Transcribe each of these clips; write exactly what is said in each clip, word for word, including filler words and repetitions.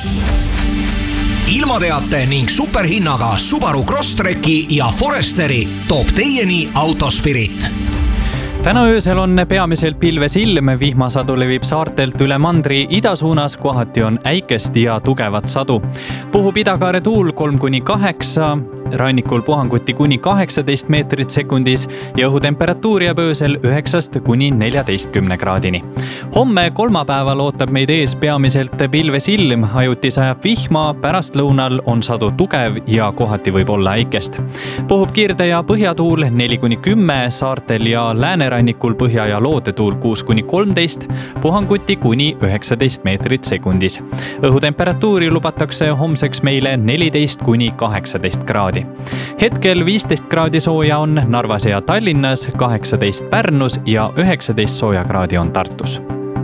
ilmateate ning superhinnaga Subaru Crosstreki ja Foresteri toob teieni Autospirit. Täna öösel on peamiselt pilves ilm, vihmasadu levib saartelt üle mandri idasuunas, kohati on äikest ja tugevat sadu. Puhub idakaare tuul kolm kuni kaheksa, rannikul puhanguti kuni kaheksateist meetrit sekundis ja õhutemperatuur jääb öösel üheksast kuni neljateistkümne kraadini. Homme kolmapäeval ootab meid ees peamiselt pilves ilm, ajuti sajab vihma, pärastlõunal on sadu tugev ja kohati võib olla äikest. Puhub kirde ja põhjatuul neli kuni kümme, saartel ja läänerannikul põhja- ja loodetuul kuus kuni kolmteist, puhanguti kuni üheksateist meetrit sekundis. Õhutemperatuuri lubatakse homseks meile neliteist kuni kaheksateist kraadi. Hetkel viisteist kraadi sooja on Narvas ja Tallinnas, kaheksateist Pärnus ja üheksateist sooja kraadi on Tartus.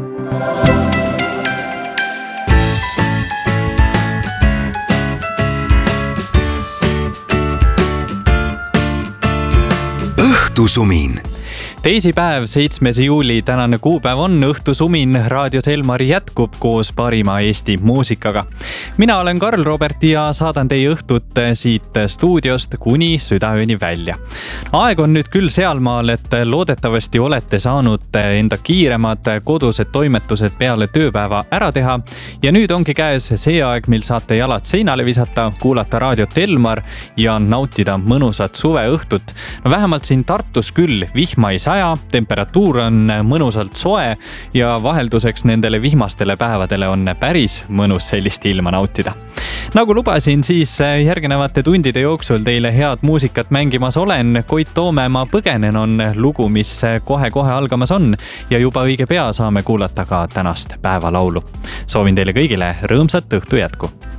Õhtusumin. Teisipäev, seitsmes juuli, tänane kuupäev on Õhtusumin. Raadios Elmari jätkub koos parima Eesti muusikaga. Mina olen Karl Robert ja saadan teie õhtut siit stuudiost kuni südaööni välja. Aeg on nüüd küll sealmaal, et loodetavasti olete saanud enda kiiremad kodused toimetused peale tööpäeva ära teha. Ja nüüd ongi käes see aeg, mil saate jalad seinale visata, kuulata raadiot Elmar ja nautida mõnusat suveõhtut. No vähemalt siin Tartus küll vihma ei saa. Temperatuur on mõnusalt soe ja vahelduseks nendele vihmastele päevadele on päris mõnus sellist ilma nautida. Nagu lubasin, siis järgnevate tundide jooksul teile head muusikat mängimas olen. Koit Toome Ma põgenen on lugu, mis kohe-kohe algamas on ja juba õige pea saame kuulata ka tänast päevalaulu. Soovin teile kõigile rõõmsat õhtu jätku.